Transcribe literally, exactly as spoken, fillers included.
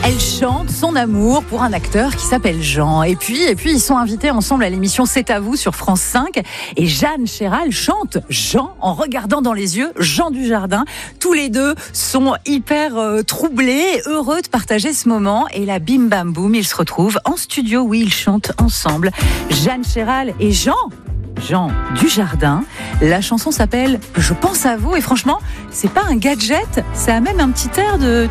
Elle chante son amour pour un acteur qui s'appelle Jean. Et puis, et puis ils sont invités ensemble à l'émission C'est à vous sur France cinq. Et Jeanne Chéral chante Jean en regardant dans les yeux Jean Dujardin. Tous les deux sont hyper euh, troublés, heureux de partager ce moment. Et là, bim bam boum, ils se retrouvent en studio où ils chantent ensemble. Jeanne Chéral et Jean. Jean Dujardin. La chanson s'appelle Je pense à vous et franchement, c'est pas un gadget, ça a même un petit air de